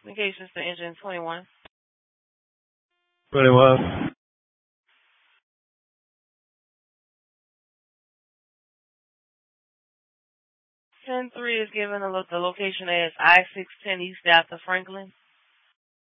Communications to engine 21. 21. 10-3 is given the location as I-610 East after Franklin.